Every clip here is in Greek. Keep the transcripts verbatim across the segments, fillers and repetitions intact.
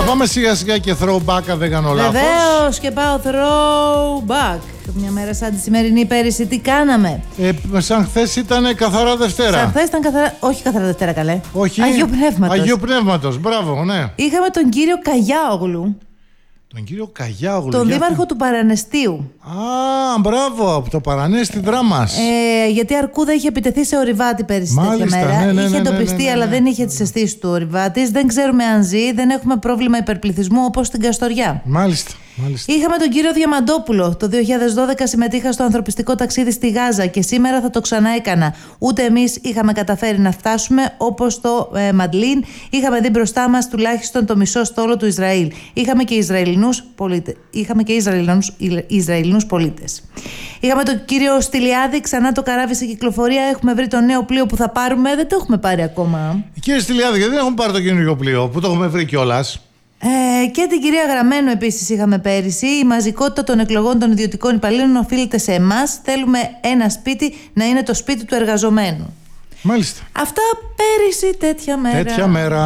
πάμε σιγά σιγά και throwback, αν δεν κάνω λάθος. Βεβαίως, και πάω throwback. Μια μέρα σαν τη σημερινή πέρυσι, τι κάναμε? Ε, σαν χθες ήταν καθαρά Δευτέρα. Σαν χθες ήταν καθαρά. Όχι καθαρά Δευτέρα, καλέ. Όχι. Αγίου Πνεύματος. Αγίου Πνεύματος, μπράβο, ναι. Είχαμε τον κύριο Καγιάογλου. Τον κύριο Καγιάογλου. Τον για... δήμαρχο του Παρανεστίου. Α, μπράβο, από το Παρανέστη Δράμας. Ε, γιατί Αρκούδα είχε επιτεθεί σε ορειβάτη πέρυσι τέτοια μέρα. Ναι, ναι, είχε ναι, εντοπιστεί, ναι, ναι, ναι, αλλά ναι. δεν είχε τις αισθήσεις του ορειβάτης. Δεν ξέρουμε αν ζει, δεν έχουμε πρόβλημα υπερπληθυσμού όπως στην Καστοριά. Μάλιστα. Μάλιστα. Είχαμε τον κύριο Διαμαντόπουλο. Το δύο χιλιάδες δώδεκα συμμετείχα στο ανθρωπιστικό ταξίδι στη Γάζα και σήμερα θα το ξανά έκανα. Ούτε εμείς είχαμε καταφέρει να φτάσουμε όπως το ε, Μαντλίν. Είχαμε δει μπροστά μας τουλάχιστον το μισό στόλο του Ισραήλ. Είχαμε και Ισραηλινούς πολίτες. Είχαμε και Ισραηλινούς, Ισραηλινούς πολίτες. Είχαμε τον κύριο Στυλιάδη. Ξανά το καράβι σε κυκλοφορία. Έχουμε βρει το νέο πλοίο που θα πάρουμε. Δεν το έχουμε πάρει ακόμα. Κύριε Στυλιάδη, γιατί δεν έχουμε πάρει το καινούργιο πλοίο που το έχουμε βρει κιόλας? Ε, και την κυρία Γραμμένου επίσης είχαμε πέρυσι. Η μαζικότητα των εκλογών των ιδιωτικών υπαλλήλων οφείλεται σε εμάς. Θέλουμε ένα σπίτι να είναι το σπίτι του εργαζομένου. Μάλιστα. Αυτά πέρυσι τέτοια μέρα. Τέτοια μέρα.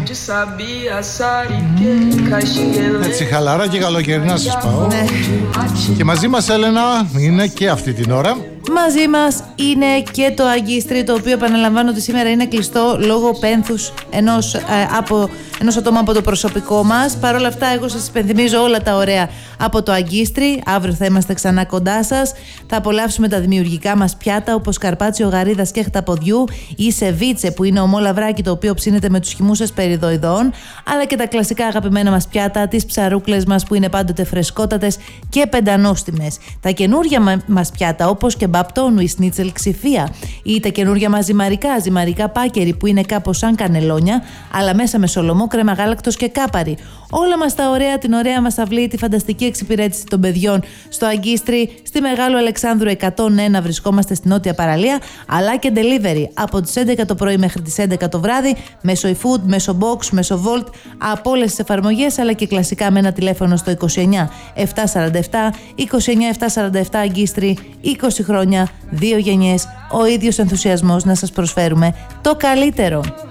Mm. Έτσι χαλαρά και καλοκαιρινά σας πάω. Ναι. Και μαζί μας, Έλενα, είναι και αυτή την ώρα. Μαζί μας είναι και το Αγκίστρι, το οποίο επαναλαμβάνω ότι σήμερα είναι κλειστό λόγω πένθους ενός, ε, από, ενός ατόμου από το προσωπικό μας. Παρ' όλα αυτά, εγώ σας υπενθυμίζω όλα τα ωραία από το Αγκίστρι. Αύριο θα είμαστε ξανά κοντά σας. Θα απολαύσουμε τα δημιουργικά μας πιάτα, όπως καρπάτσιο γαρίδας και χταποδιού ή σεβίτσε, που είναι ομό λαβράκι το οποίο ψήνεται με τους χυμούς περιδοειδών, αλλά και τα κλασικά αγαπημένα μας πιάτα, τις ψαρούκλες μας που είναι πάντοτε φρεσκότατες και πεντανόστιμες. Τα καινούργια μας πιάτα, όπως και μπαπτόνου ή σνίτσελ ξηφία, ή τα καινούργια μας ζυμαρικά, ζυμαρικά πάκερι που είναι κάπως σαν κανελόνια, αλλά μέσα με σολομό, κρέμα γάλακτος και κάπαρι. Όλα μας τα ωραία, την ωραία μας αυλή, τη φανταστική εξυπηρέτηση των παιδιών στο Αγκίστρι, στη Μεγάλου Αλεξάνδρου εκατόν ένα βρισκόμαστε στην νότια παραλία, αλλά και delivery από τις έντεκα το πρωί μέχρι τις έντεκα το βράδυ, μέσω eFood, μέσω Box, μέσω Volt, από όλες τις εφαρμογές, αλλά και κλασικά με ένα τηλέφωνο στο είκοσι εννιά επτακόσια σαράντα επτά είκοσι εννιά επτακόσια σαράντα επτά. Αγκίστρι, είκοσι χρόνια, δύο γενιές, ο ίδιος ενθουσιασμός να σας προσφέρουμε το καλύτερο.